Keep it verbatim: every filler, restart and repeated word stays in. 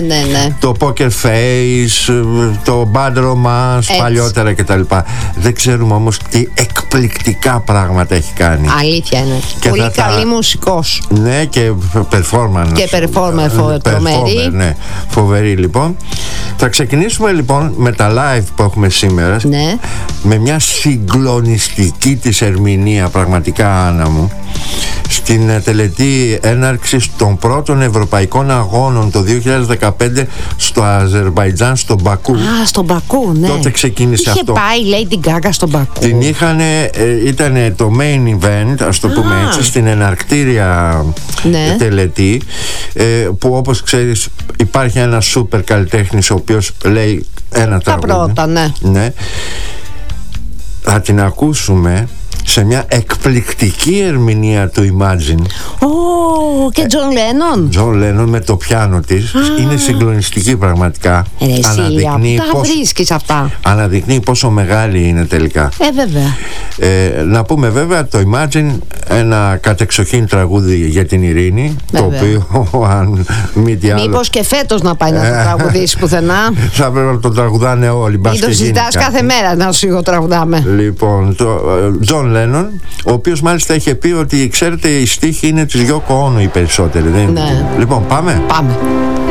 ναι, ναι. Το Poker Face, το Bad Romance, έτσι, παλιότερα κτλ. Δεν ξέρουμε όμως τι εκπληκτικά πράγματα έχει κάνει. Αλήθεια είναι. Και πολύ θα καλή τα... μουσικός. Ναι, και performance. Και performer φο... τρομερή. Ναι, φοβερή λοιπόν. Θα ξεκινήσουμε λοιπόν με τα live που έχουμε σήμερα, ναι, με μια συγκλονιστική της ερμηνεία, πραγματικά, Άννα μου, στην τελετή έναρξης των πρώτων ευρωπαϊκών αγώνων το δύο χιλιάδες δεκαπέντε στο Αζερμπαϊτζάν, στο Μπακού. Α, στο Μπακού, ναι. Τότε ξεκίνησε είχε αυτό. Είχε πάει η Lady Gaga στο Μπακού. Την είχανε, ε, ήταν το main event, ας το Α. πούμε έτσι, στην εναρκτήρια, ναι, τελετή, ε, που όπως ξέρεις υπάρχει ένας σούπερ καλλιτέχνης ο οποίος λέει ένα τα τραγούδι. Τα πρώτα, ναι. Ναι. Θα την ακούσουμε σε μια εκπληκτική ερμηνεία του Imagine. Oh, και John Lennon. John Lennon με το πιάνο της. Ah. Είναι συγκλονιστική πραγματικά. Ε, εσύ, αναδεικνύει τα πώς, βρίσκεις αυτά. Αναδεικνύει πόσο μεγάλη είναι τελικά. Ε, βέβαια. Ε, να πούμε βέβαια το Imagine, ένα κατεξοχήν τραγούδι για την ειρήνη, βέβαια, το οποίο αν μη τι άλλο... Μήπως και φέτος να πάει να το τραγουδήσει πουθενά. Θα πρέπει να το τραγουδάνε όλοι. Μην το συζητάς κάθε μέρα να σου τραγουδάμε. Λοιπόν, το John Lennon, ο οποίος μάλιστα είχε πει ότι, ξέρετε, η στίχη είναι της Yoko Ono οι περισσότεροι, δεν είναι? Ναι. Λοιπόν, πάμε. Πάμε.